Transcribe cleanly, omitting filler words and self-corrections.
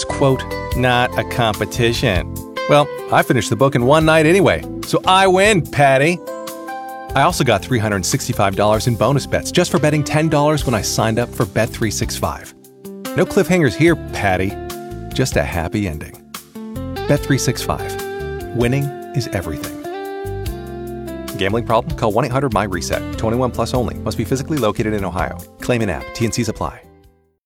is, quote, not a competition. Well, I finished the book in one night anyway, so I win, Patty. I also got $365 in bonus bets just for betting $10 when I signed up for Bet365. No cliffhangers here, Patty. Just a happy ending. Bet365. Winning is everything. Gambling problem? Call 1-800-MY-RESET. 21 plus only. Must be physically located in Ohio. Claim in app. T&Cs apply.